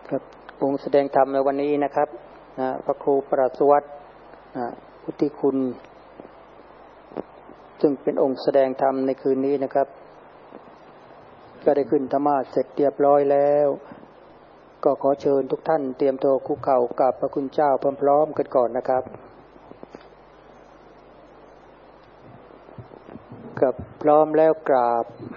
ครับองค์แสดงธรรมในวันนี้นะครับพระครูประสวัสดิ์พุทธิคุณซึ่งเป็นองค์แสดงธรรมในคืนนี้นะครับก็ได้ขึ้นธรรมาสน์เสร็จเรียบร้อยแล้วก็ขอเชิญทุกท่านเตรียมตัวคุกเข่ากับพระคุณเจ้าพร้อมๆกันก่อนนะครับกับพร้อมแล้วกราบ